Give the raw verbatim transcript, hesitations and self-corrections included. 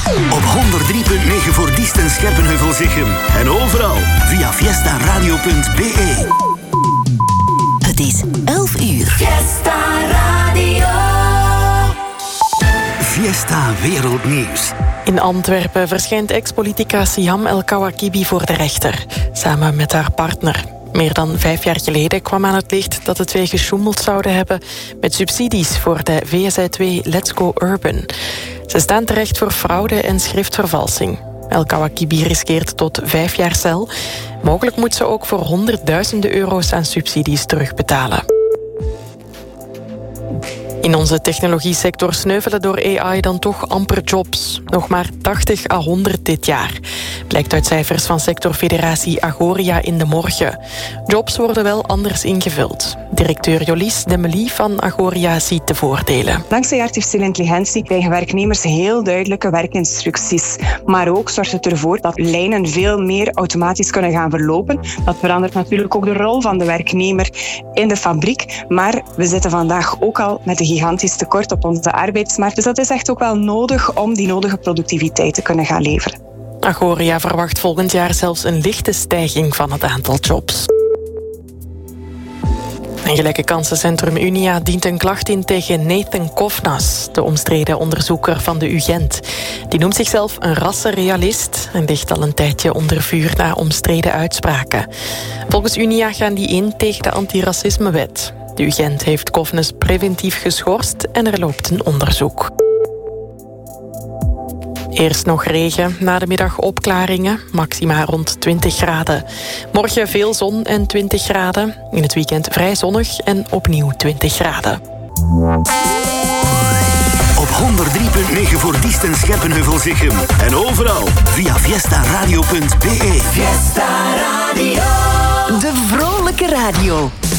Op honderd drie punt negen voor Diest en Scherpenheuvel-Zichem. En overal via fiesta radio punt b e. Het is elf uur. Fiesta Radio. Fiesta Wereldnieuws. In Antwerpen verschijnt ex-politica Siham El Kawakibi voor de rechter, samen met haar partner. Meer dan vijf jaar geleden kwam aan het licht dat de twee gesjoemeld zouden hebben met subsidies voor de V Z W Let's Go Urban. Ze staan terecht voor fraude en schriftvervalsing. El Kawakibi riskeert tot vijf jaar cel. Mogelijk moet ze ook voor honderdduizenden euro's aan subsidies terugbetalen. In onze technologiesector sneuvelen door A I dan toch amper jobs. Nog maar tachtig à honderd dit jaar. Blijkt uit cijfers van sectorfederatie Agoria in de Morgen. Jobs worden wel anders ingevuld. Directeur Jolis Demmely van Agoria ziet de voordelen. Dankzij artificiële intelligentie krijgen werknemers heel duidelijke werkinstructies. Maar ook zorgt het ervoor dat lijnen veel meer automatisch kunnen gaan verlopen. Dat verandert natuurlijk ook de rol van de werknemer in de fabriek. Maar we zitten vandaag ook al met een gigantisch tekort op onze arbeidsmarkt. Dus dat is echt ook wel nodig om die nodige productiviteit te kunnen gaan leveren. Agoria verwacht volgend jaar zelfs een lichte stijging van het aantal jobs. Een gelijke kansencentrum Unia dient een klacht in tegen Nathan Kovnas, de omstreden onderzoeker van de U Gent. Die noemt zichzelf een rassenrealist en ligt al een tijdje onder vuur na omstreden uitspraken. Volgens Unia gaan die in tegen de antiracismewet. De U Gent heeft Kovnas preventief geschorst en er loopt een onderzoek. Eerst nog regen, na de middag opklaringen, maxima rond twintig graden. Morgen veel zon en twintig graden. In het weekend vrij zonnig en opnieuw twintig graden. Op honderd drie punt negen voor Diest en Scherpenheuvel-Zichem. En overal via fiesta radio punt b e. Fiesta Radio. De vrolijke radio.